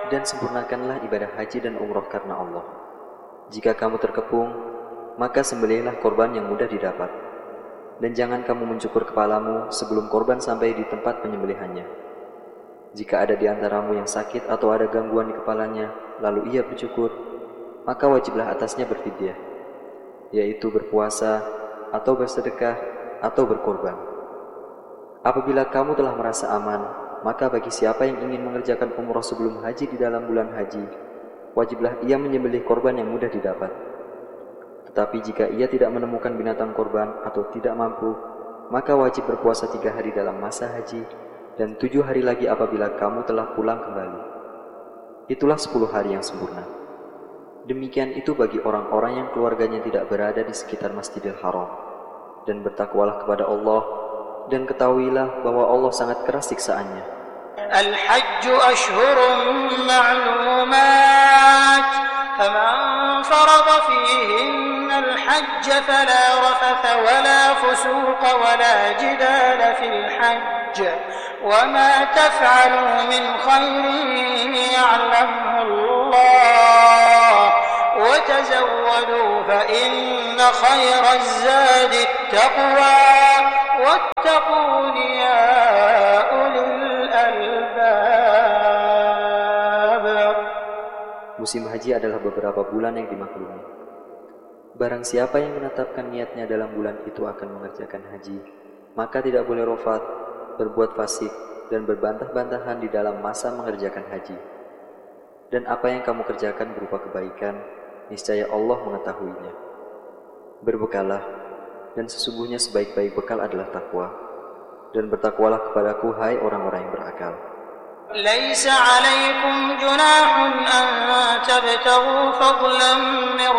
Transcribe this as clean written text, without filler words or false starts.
Dan sempurnakanlah ibadah haji dan umroh karena Allah. Jika kamu terkepung, maka sembelihlah korban yang mudah didapat. Dan jangan kamu mencukur kepalamu sebelum korban sampai di tempat penyembelihannya. Jika ada di antaramu yang sakit atau ada gangguan di kepalanya, lalu ia bercukur, maka wajiblah atasnya berfidyah, yaitu berpuasa, atau bersedekah, atau berkorban. Apabila kamu telah merasa aman, maka bagi siapa yang ingin mengerjakan umrah sebelum haji di dalam bulan haji, wajiblah ia menyembelih korban yang mudah didapat. Tetapi jika ia tidak menemukan binatang korban atau tidak mampu, maka wajib berpuasa 3 hari dalam masa haji dan 7 hari lagi apabila kamu telah pulang kembali. Itulah 10 hari yang sempurna. Demikian itu bagi orang-orang yang keluarganya tidak berada di sekitar Masjidil Haram. Dan bertakwalah kepada Allah, dan ketahuilah bahwa Allah sangat keras siksaannya. Al-Hajj ashhurun ma'lumat, faman farada fihinna al-hajj fala rafatha wala fusuqa wala jidala fil hajj, وما تفعلوا من خير يعلمه الله وتزودوا فإن خير الزاد التقوى واتقون يا أولي الألباب. Musim haji adalah beberapa bulan yang dimaklumi. Barang siapa yang menetapkan niatnya dalam bulan itu akan mengerjakan haji, maka tidak boleh rafat, berbuat fasik, dan berbantah-bantahan di dalam masa mengerjakan haji. Dan apa yang kamu kerjakan berupa kebaikan, niscaya Allah mengetahuinya. Berbekallah, dan sesungguhnya sebaik-baik bekal adalah takwa. Dan bertakwalah kepadaku, hai orang-orang yang berakal. Laisa 'alaikum junahun an tabtaghu fadlan min